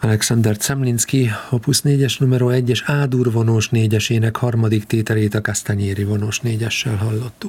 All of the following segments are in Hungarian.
Alexander Zemlinsky opus 4-es numero 1-es A-dur vonós 4-esének harmadik tételét a Castagnieri vonós 4-essel hallottuk.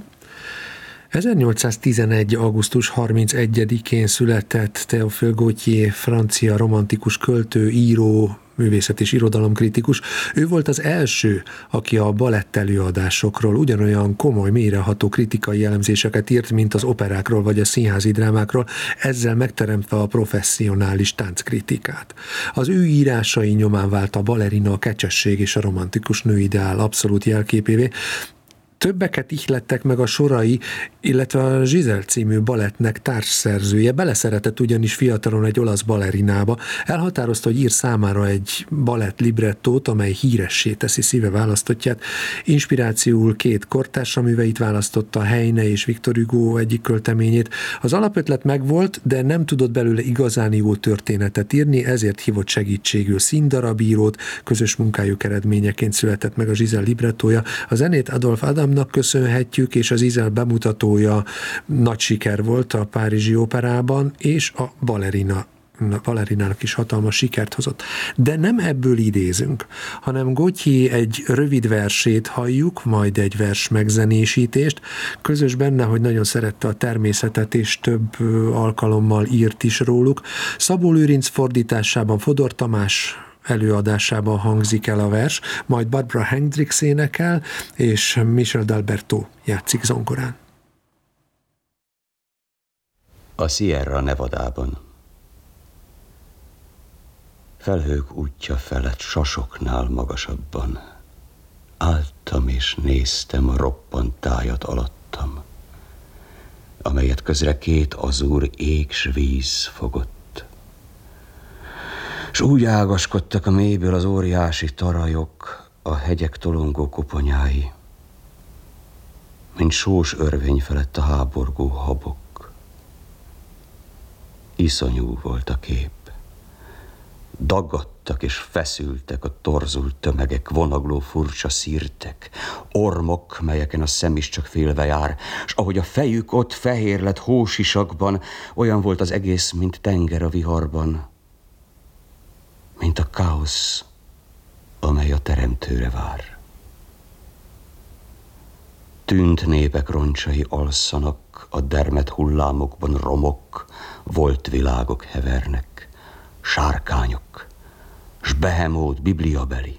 1811. augusztus 31-én született Théophile Gautier, francia romantikus költő, író, művészet és irodalomkritikus. Ő volt az első, aki a balett előadásokról ugyanolyan komoly, mélyreható kritikai elemzéseket írt, mint az operákról vagy a színházi drámákról, ezzel megteremtve a professzionális tánckritikát. Az ő írásai nyomán vált a balerina a kecsesség és a romantikus nőideál abszolút jelképévé. Többeket ihlettek meg a sorai, illetve a Giselle című balettnek társszerzője. Beleszeretett ugyanis fiatalon egy olasz balerinába. Elhatározta, hogy ír számára egy balett librettót, amely híressé teszi szíve választottját. Inspirációul 2 kortársa műveit választotta, Heine és Victor Hugo egyik költeményét. Az alapötlet megvolt, de nem tudott belőle igazán jó történetet írni, ezért hívott segítségül színdarabírót, közös munkájuk eredményeként született meg a Giselle librettója. A zenét Adolphe Adamnak köszönhetjük, és az Giselle bemutatója nagy siker volt a Párizsi Operában, és a balerinának is hatalmas sikert hozott. De nem ebből idézünk, hanem Gautier egy rövid versét halljuk, majd egy vers megzenésítést. Közös benne, hogy nagyon szerette a természetet, és több alkalommal írt is róluk. Szabó Lőrinc fordításában Fodor Tamás előadásában hangzik el a vers, majd Barbara Hendricks énekel, és Michel d'Alberto játszik zongorán. A Sierra Nevadában. Felhők útja felett sasoknál magasabban álltam és néztem a roppant tájat alattam, amelyet közre 2 azúr ég s víz fogott. S úgy ágaskodtak a mélyből az óriási tarajok, a hegyek tolongó koponyái, mint sós örvény felett a háborgó habok. Iszonyú volt a kép. Daggadtak és feszültek a torzult tömegek, vonagló furcsa szirtek, ormok, melyeken a szem is csak félve jár, s ahogy a fejük ott fehér lett hósisakban, olyan volt az egész, mint tenger a viharban, mint a káosz, amely a teremtőre vár. Tűnt népek roncsai alszanak, a dermed hullámokban romok, volt világok hevernek, sárkányok, s behemót bibliabeli.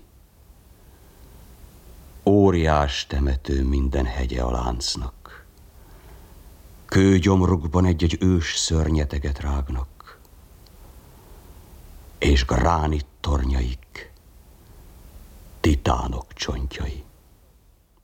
Óriás temető minden hegye a láncnak. Kőgyomrukban egy-egy ős szörnyeteget rágnak, és gránit tornyaik, titánok csontjai.